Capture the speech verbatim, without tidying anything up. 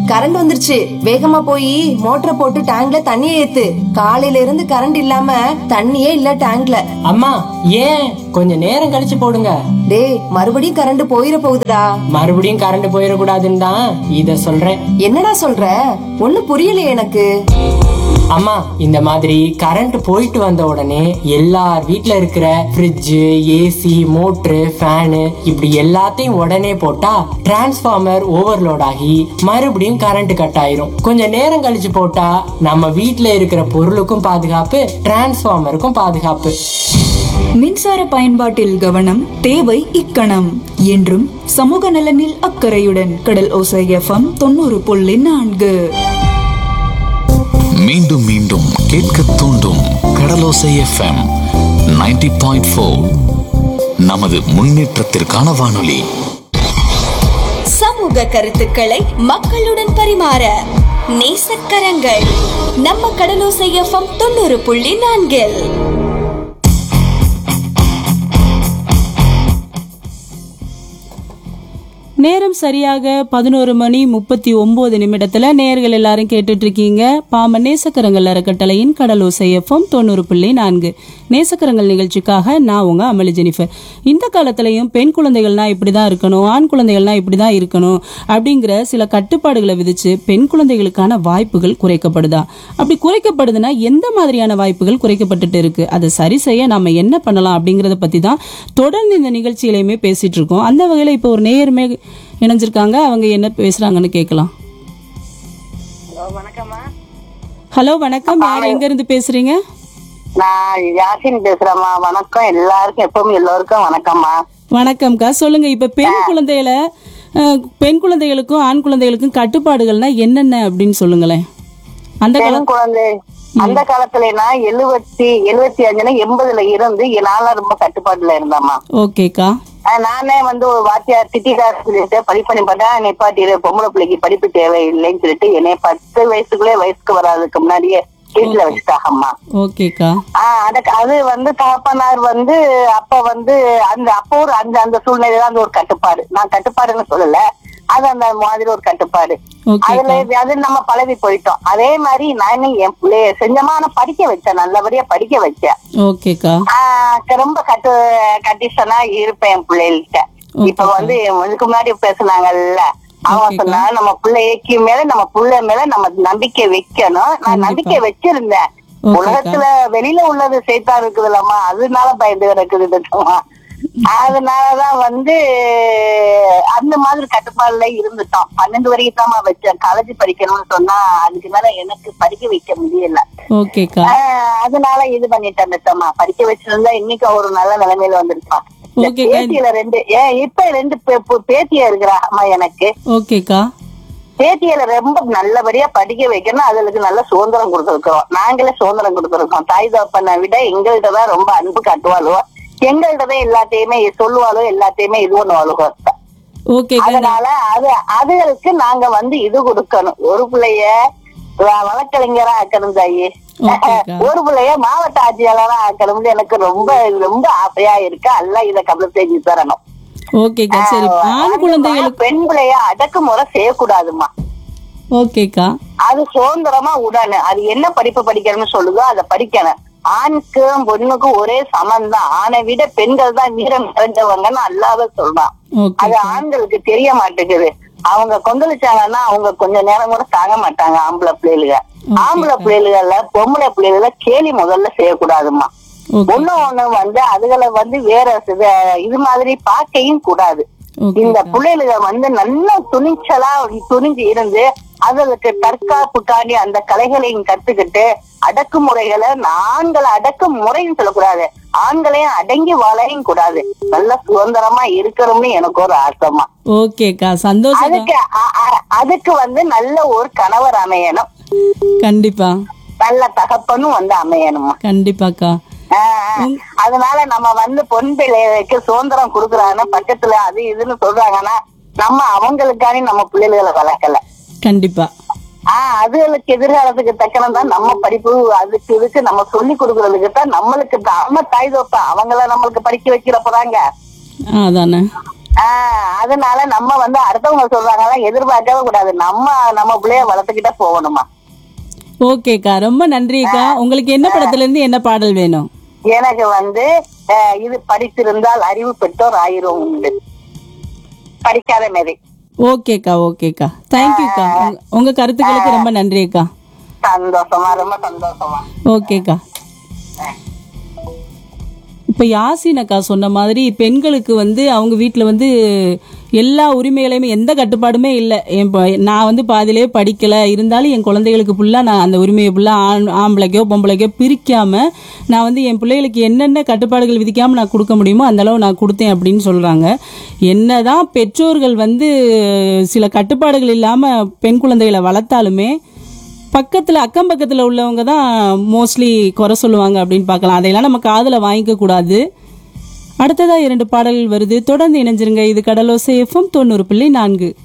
Current வந்துருச்சு, வேகமா போய் மோட்டரை போட்டு டேங்க்ல தண்ணியை ஏத்து. காலையில இருந்து கரண்ட் இல்லாம தண்ணியே இல்ல டேங்க்ல. அம்மா ஏன் கொஞ்சம் நேரம் கழிச்சு போடுங்க. டேய், மறுபடியும் கரண்ட் போயிட போகுதுடா. மறுபடியும் கரண்ட் போயிடக்கூடாதுன்னு தான் இத சொல்றேன். என்னடா சொல்ற? ஒண்ணு புரியலையே எனக்கு. அம்மா, இந்த மாதிரி கரண்ட் போயிட்டு வந்த உடனே எல்லார் வீட்ல இருக்கிற ஃப்ரிட்ஜ், ஏசி, மோட்டரு, ஃபேனு இப்படி எல்லாத்தையும் உடனே போட்டா டிரான்ஸ்ஃபார்மர் ஓவர்லோட் ஆகி மறுபடியும் கரண்ட் கட் ஆயிரும். கொஞ்சம் நேரம் கழிச்சு போட்டா நம்ம வீட்ல இருக்கிற பொருளுக்கும் பாதுகாப்பு, டிரான்ஸ்ஃபார்மருக்கும் பாதுகாப்பு. மின்சார பயன்பாட்டில் கவனம் தேவை இக்கணம். என்றும் சமூக நலனில் அக்கறையுடன் கடல் ஓசை எஃப்எம் தொண்ணூறு புள்ளி நான்கு. மீண்டும் மீண்டும் கேட்க தூண்டும் கடலோசை எஃப்எம் நைன்டி பாயிண்ட் ஃபோர். நமது முன்னேற்றத்திற்கான வானொலி. சமூக கருத்துக்களை மக்களுடன் பரிமாற நேசக்கரங்கள் நம்ம கடலோசை எஃப்எம் தொண்ணூறு புள்ளி நான்கில். நேரம் சரியாக பதினோரு மணி முப்பத்தி ஒன்பது நிமிடத்துல நேர்கள் எல்லாரும் கேட்டுட்டு இருக்கீங்க பாம நேசக்கரங்கள் அறக்கட்டளையின் கடலோசை எஃப்எம் தொண்ணூறு புள்ளி நான்கு. நேசக்கரங்கள் நிகழ்ச்சிக்காக நான் உங்க அமளி ஜெனிஃபர். இந்த காலத்திலையும் பெண் குழந்தைகள்னா இப்படிதான் இருக்கணும், ஆண் குழந்தைகள்னா இப்படிதான் இருக்கணும் அப்படிங்கிற சில கட்டுப்பாடுகளை விதிச்சு பெண் குழந்தைகளுக்கான வாய்ப்புகள் குறைக்கப்படுதா? அப்படி குறைக்கப்படுதுன்னா எந்த மாதிரியான வாய்ப்புகள் குறைக்கப்பட்டுட்டு இருக்கு? அதை சரி செய்ய நாம என்ன பண்ணலாம் அப்படிங்கறத பத்தி தான் தொடர்ந்து இந்த நிகழ்ச்சியிலையுமே பேசிட்டு இருக்கோம். அந்த வகையில இப்போ ஒரு நேயருமே இணைஞ்சிருக்காங்க. அவங்க என்ன பேசுறாங்கன்னு கேட்கலாம். ஹலோ, வணக்கம். யார் எங்க இருந்து பேசுறீங்க? நான் யாசின் பேசுறேம்மா. வணக்கம் எல்லாருக்கும், எப்பவும் எல்லோருக்கும் வணக்கம்மா. வணக்கம்க்கா, சொல்லுங்க. இப்ப பெண் குழந்தைகள பெண் குழந்தைகளுக்கும் ஆண் குழந்தைகளுக்கும் கட்டுப்பாடுகள்னா என்னென்ன அப்படின்னு சொல்லுங்களேன். அந்த பெண் குழந்தை அந்த காலத்துலனா எழுபத்தி எழுபத்தி அஞ்சுனா எண்பதுல இருந்து நானும் ரொம்ப கட்டுப்பாட்டுல இருந்தாம்மா. ஓகேக்கா. நானே வந்து ஒரு வாத்தியார் திட்டிக்கார சொல்லிட்டு படிப்பணி பண்ணா நிப்பாட்டிடு, பொம்பளை பிள்ளைக்கு படிப்பு தேவையில்லைன்னு சொல்லிட்டு என்னைய பத்து வயசுக்குள்ளே வயசுக்கு வராதுக்கு முன்னாடியே வீட்டுல வச்சுட்டாங்கம்மா. ஓகேக்கா. ஆஹ் அதுக்கு அது வந்து தகப்பனார் வந்து அப்ப வந்து அந்த அப்போ ஒரு அந்த அந்த சூழ்நிலையில அந்த ஒரு கட்டுப்பாடு, நான் கட்டுப்பாடுன்னு சொல்லல, அது அந்த மாதிரி ஒரு கட்டுப்பாடு. அதுல அது நம்ம பழகி போயிட்டோம். அதே மாதிரி நான் என் பிள்ளைய செஞ்சமா நான் படிக்க வச்சேன், நல்லபடியா படிக்க வச்சேன். ஓகேக்கா. ஆஹ் ரொம்ப கட்டு கண்டிஷனா இருப்பேன் என் பிள்ளைகிட்ட. இப்ப வந்து இதுக்கு முன்னாடி பேசுனாங்கல்ல, அவன் சொன்னா நம்ம பிள்ளைக்கு மேல நம்ம பிள்ளை மேல நம்ம நம்பிக்கை வைக்கணும். நான் நம்பிக்கை வச்சிருந்தேன். உலகத்துல வெளியில உள்ளது சைத்தா இருக்குதுல்லம்மா, அதனால பயந்து இருக்குதுமா. அதனாலதான் வந்து அந்த மாதிரி கட்டுப்பாடுல இருந்துட்டோம். பன்னெண்டு வரைக்கும் தான் வச்சேன். காலேஜ் படிக்கணும்னு சொன்னா அதுக்கு மேல எனக்கு படிக்க வைக்க முடியல. அதனால இது பண்ணிட்டேன். படிக்க வச்சிருந்தா இன்னைக்கு ஒரு நல்ல நிலைமையில வந்துருப்பான். பேத்தியில ரெண்டு ஏன் இப்ப ரெண்டு பேத்தியா இருக்கிறாமா எனக்கு. ஓகேக்கா. பேத்தியில ரொம்ப நல்லபடியா படிக்க வைக்கணும். அதுக்கு நல்ல சுதந்திரம் கொடுத்துருக்கோம். நாங்களே சுதந்திரம் கொடுத்துருக்கோம். தாய் தகப்பனை விட எங்கள்கிட்டதான் ரொம்ப அன்பு காட்டுவாளுவோ, எங்கள்கிட்டதான் எல்லாத்தையுமே சொல்லுவாளோ, எல்லாத்தையுமே இது பண்ணுவாளுவோ. அதனால அது அதுகளுக்கு நாங்க வந்து இது கொடுக்கணும். ஒரு பிள்ளைய வழக்கறிஞரா ஆக்கணும் தாயி, ஒரு பிள்ளைய மாவட்ட ஆட்சியாளரா ஆக்கணும்னு எனக்கு ரொம்ப ரொம்ப ஆசையா இருக்கு. அல்ல இத கபல செஞ்சு தரணும். பெண் பிள்ளைய அடக்குமுறை செய்யக்கூடாதுமா. ஓகேக்கா. அது சுதந்திரமா உடனே அது என்ன படிப்பு படிக்கணும்னு சொல்லுதோ அதை படிக்கணும். ஆணுக்கும் பொண்ணுக்கும் ஒரே சமம் தான். ஆணை விட பெண்கள் தான் வீரம் நிறைஞ்சவங்கன்னு அல்லாத சொல்றான். அது ஆண்களுக்கு தெரிய மாட்டேங்குது. அவங்க கொந்தளிச்சாங்கன்னா அவங்க கொஞ்ச நேரம் கூட தாங்க மாட்டாங்க. ஆம்பளை பிள்ளைகளுக ஆம்பளை பிள்ளைகள பொம்பளை பிள்ளைகள கேலி முதல்ல செய்யக்கூடாதுமா. ஒண்ணு ஒண்ணு வந்து அதுகளை வந்து வேற இது மாதிரி பார்க்கையும் கூடாது. இந்த பிள்ளைகளுக வந்து நல்ல துணிச்சலா துணிஞ்சு இருந்து அதுக்கு தற்காப்புக்காண்டி அந்த கலைகளையும் கத்துக்கிட்டு அடக்குமுறைகளை ஆண்களை அடக்கு முறைன்னு சொல்லக்கூடாது, ஆண்களையும் அடங்கி வாழையும் கூடாது. நல்ல சுதந்திரமா இருக்கணும்னு எனக்கு ஒரு ஆசைமா. ஓகேக்கா, சந்தோஷம். அதுக்கு அதுக்கு வந்து நல்ல ஒரு கணவர் அமையணும். கண்டிப்பா. நல்ல தகப்பனும் வந்து அமையணுமா. கண்டிப்பாக்கா. அதனால நம்ம வந்து பொன் பிள்ளைகளுக்கு சுதந்திரம் கொடுக்குறாங்க பக்கத்துல அது இதுன்னு சொல்றாங்கன்னா நம்ம அவங்களுக்கான நம்ம பிள்ளைகளை வளர்க்கல. கண்டிப்பா. ஆஹ் அதுகளுக்கு எதிர்காலத்துக்கு தக்கனதான் நம்ம படிப்பு அதுக்கு இதுக்கு நம்ம சொல்லி கொடுக்கறதுக்கு தான் நம்மளுக்கு நம்ம தாய் தோப்பா அவங்கள நம்மளுக்கு படிக்க வைக்கிற போறாங்க. அதானே. ஆஹ் அதனால நம்ம வந்து அடுத்தவங்க சொல்றாங்க எதிர்பார்க்கவே கூடாது. நம்ம நம்ம பிள்ளைய வளர்த்துக்கிட்ட போகணுமா. ஓகேக்கா, ரொம்ப நன்றிக்கா. உங்களுக்கு என்ன படத்துல இருந்து என்ன பாடல் வேணும்? எனக்கு வந்து இது படித்திருந்தால் அறிவு பெற்றோர் ஆயிரம் உண்டு, படிக்காத மாரி. ஓகேக்கா ஓகேக்கா, தேங்க்யூக்கா. உங்க கருத்துக்களுக்கு ரொம்ப நன்றிக்கா. சந்தோஷமா, ரொம்ப சந்தோஷமா. ஓகேக்கா. இப்போ யாசின் அக்கா சொன்ன மாதிரி பெண்களுக்கு வந்து அவங்க வீட்டில் வந்து எல்லா உரிமைகளையுமே எந்த கட்டுப்பாடுமே இல்லை. என் நான் வந்து பாதியிலே படிக்கலை இருந்தாலும் என் குழந்தைகளுக்கு ஃபுல்லாக நான் அந்த உரிமையை ஃபுல்லாக ஆண் ஆம்பளைக்கோ பொம்பளைக்கோ பிரிக்காமல் நான் வந்து என் பிள்ளைகளுக்கு என்னென்ன கட்டுப்பாடுகள் விதிக்காமல் நான் கொடுக்க முடியுமோ அந்தளவு நான் கொடுத்தேன் அப்படின்னு சொல்கிறாங்க. என்னதான் பெற்றோர்கள் வந்து சில கட்டுப்பாடுகள் இல்லாமல் பெண் குழந்தைகளை வளர்த்தாலுமே பக்கத்தில் அக்கம் பக்கத்தில் உள்ளவங்க தான் மோஸ்ட்லி குறை சொல்லுவாங்க அப்படின்னு பார்க்கலாம். அதையெல்லாம் நம்ம காதில் வாங்கிக்க கூடாது. அடுத்ததாக இரண்டு பாடல்கள் வருது, தொடர்ந்து இணைஞ்சிருங்க. இது கடலோசை எஃப்எம் தொண்ணூறு புள்ளி நான்கு.